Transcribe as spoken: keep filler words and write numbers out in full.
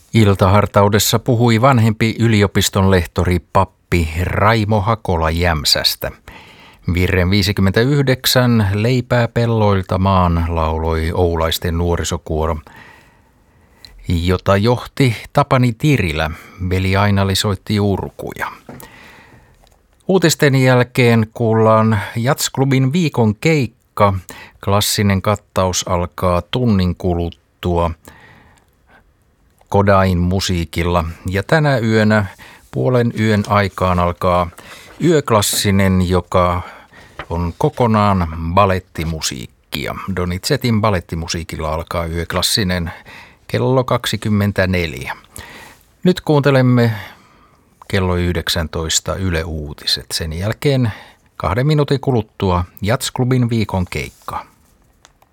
Iltahartaudessa puhui vanhempi yliopiston lehtori pappi Raimo Hakola Jämsästä. Virren viisikymmentäyhdeksän Leipää pelloilta maan lauloi oulaisten nuorisokuoro, jota johti Tapani Tirilä. Veli Ainali soitti urkuja. Uutisten jälkeen kuullaan Jazzklubin viikon keikka. Klassinen kattaus alkaa tunnin kuluttua Kodain musiikilla. Ja tänä yönä puolen yön aikaan alkaa yöklassinen, joka on kokonaan balettimusiikkia. Donizettin balettimusiikilla alkaa yöklassinen kello kaksikymmentäneljä. Nyt kuuntelemme kello yhdeksäntoista Yle Uutiset. Sen jälkeen kahden minuutin kuluttua Jazzklubin viikon keikka.